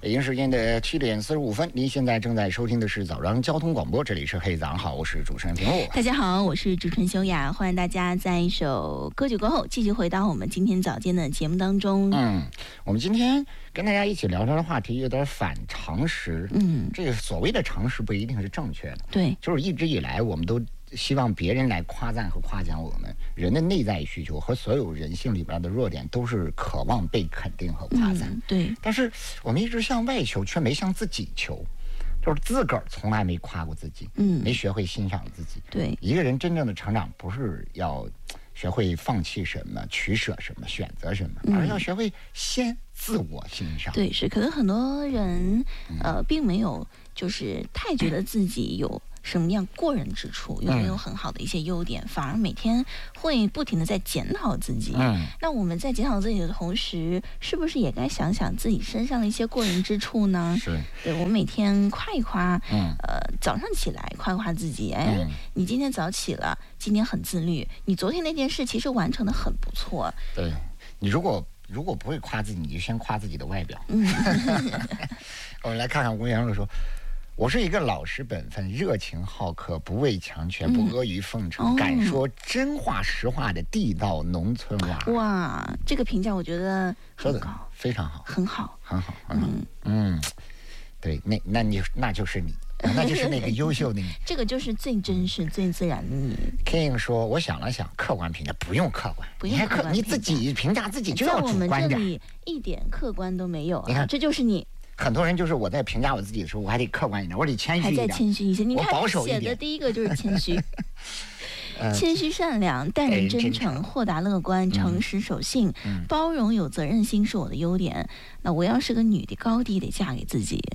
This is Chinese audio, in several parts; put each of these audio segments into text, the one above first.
北京时间的7:45，您现在正在收听的是早上交通广播，这里是黑早上好，我是主持人平路。 大家好，我是主持人修雅，欢迎大家在一首歌曲过后继续回到我们今天早间的节目当中。 我们今天跟大家一起聊聊的话题有点反常识。这个所谓的常识不一定是正确的， 对， 就是一直以来我们都希望别人来夸赞和夸奖我们。人的内在需求和所有人性里边的弱点都是渴望被肯定和夸赞。 对， 但是我们一直向外求，却没向自己求，就是自个儿从来没夸过自己，没学会欣赏自己。 对， 一个人真正的成长不是要学会放弃什么、取舍什么、选择什么，而是要学会先自我欣赏。 对，是可能很多人并没有就是太觉得自己有什么样过人之处，有没有很好的一些优点，反而每天会不停的在检讨自己。那我们在检讨自己的同时，是不是也该想想自己身上的一些过人之处呢？ 是， 对，我们每天夸一夸，早上起来夸一夸自己，你今天早起了，今天很自律，你昨天那件事其实完成的很不错。 对，你如果不会夸自己，你就先夸自己的外表。我们来看看吴阳说，我是一个老实本分、热情好客、不畏强权、不阿谀奉承、敢说真话实话的地道农村娃。 哇，这个评价我觉得说的非常好， 很好， 很好。对，那就是你。那就是那个优秀的你， 这个就是最真实、最自然的你。 King 说：“我想了想，客观评价不用客观， 不用客观， 你自己评价自己就要主观点。 在我们这里一点客观都没有，你看，这就是你。 很多人就是我在评价我自己的时候，我还得客观一点，我得谦虚一点， 还在谦虚一些。你看保守一点。 写的第一个就是谦虚。”谦虚善良、淡然真诚、豁达乐观、诚实守信、包容有责任心是我的优点。那我要是个女的，高低得嫁给自己。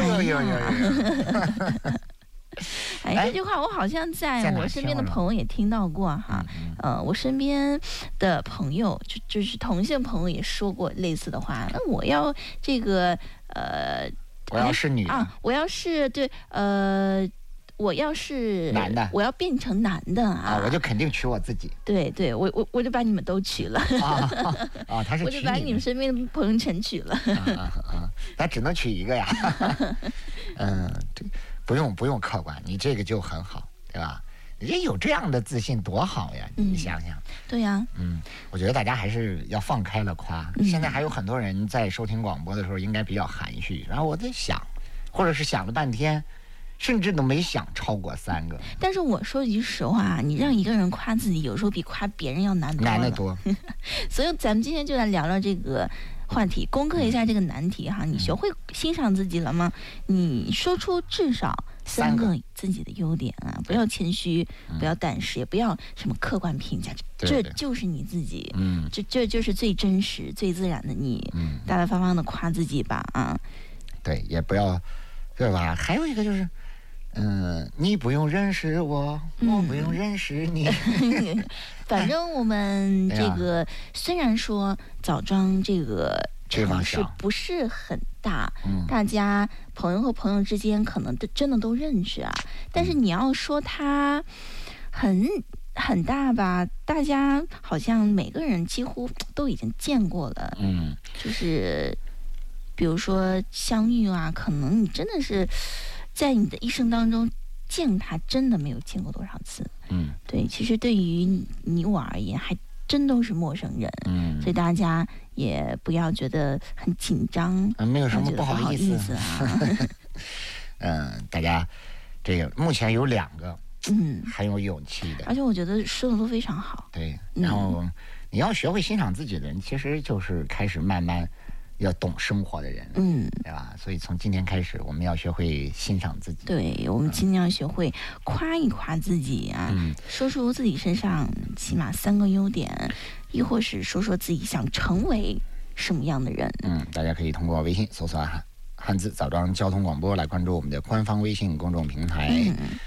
这句话我好像在我身边的朋友也听到过哈。我身边的朋友就是同性朋友也说过类似的话。那我要这个我要是女的啊，我要是对我要是男的， 我要变成男的啊， 我就肯定娶我自己。 对，我就把你们都娶了。 他是我就把你们身边的朋友全娶了。 他只能娶一个呀。不用客观，你这个就很好，对吧？人有这样的自信多好呀！你想想。 对呀。 我觉得大家还是要放开了夸。现在还有很多人在收听广播的时候应该比较含蓄，然后我在想，或者是想了半天。甚至都没想超过3个。 但是我说句实话，你让一个人夸自己，有时候比夸别人要难得多。所以咱们今天就来聊聊这个话题，攻克一下这个难题哈。你学会欣赏自己了吗？你说出至少3个自己的优点啊，不要谦虚，不要胆识，也不要什么客观评价，这就是你自己。这就是最真实、最自然的你。大大方方的夸自己吧啊。 对，也不要，对吧？还有一个就是。你不用认识我，我不用认识你。 反正我们这个虽然说枣庄这个城市不是很大，大家朋友和朋友之间可能真的都认识啊。但是你要说它很大吧，大家好像每个人几乎都已经见过了。就是比如说相遇啊，可能你真的是。在你的一生当中见他真的没有见过多少次。对，其实对于你我而言还真都是陌生人。所以大家也不要觉得很紧张， 没有什么不好意思啊。 大家这个目前有2个很有勇气的， 而且我觉得说的都非常好。 对，然后你要学会欣赏自己的人，其实就是开始慢慢要懂生活的人，对吧？所以从今天开始，我们要学会欣赏自己。 对，我们尽量学会夸一夸自己啊，说出自己身上起码3个优点，亦或是说说自己想成为什么样的人。 大家可以通过微信搜索汉字枣庄交通广播来关注我们的官方微信公众平台。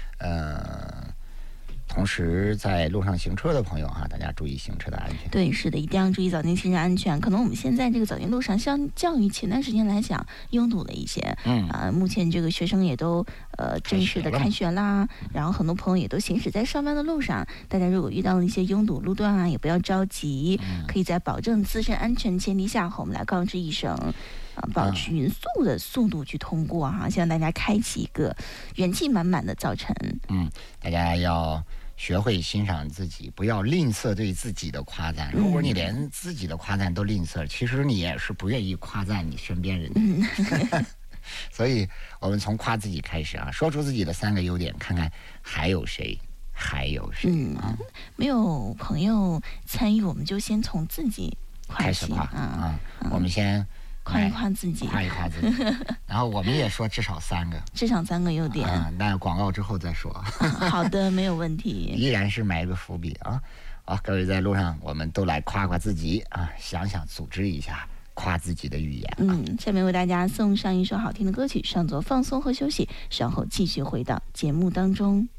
同时在路上行车的朋友哈，大家注意行车的安全。 对，是的，一定要注意早间行车安全。可能我们现在这个早间路上相较于前段时间来讲拥堵了一些。目前这个学生也都正式的开学啦，然后很多朋友也都行驶在上班的路上。大家如果遇到了一些拥堵路段啊，也不要着急，可以在保证自身安全前提下和我们来告知一声。 保持匀速的速度去通过哈，希望大家开启一个元气满满的早晨。 大家要学会欣赏自己，不要吝啬对自己的夸赞。如果你连自己的夸赞都吝啬，其实你也是不愿意夸赞你身边人的。所以我们从夸自己开始啊，说出自己的3个优点，看看还有谁。 没有朋友参与，我们就先从自己开始夸我们先夸一夸自己， 然后我们也说至少3个优点。 那广告之后再说。 好的，没有问题。 依然是埋个伏笔啊！好，各位在路上，我们都来夸夸自己啊，想想组织一下夸自己的语言。 下面为大家送上一首好听的歌曲，上座放松和休息，稍后继续回到节目当中。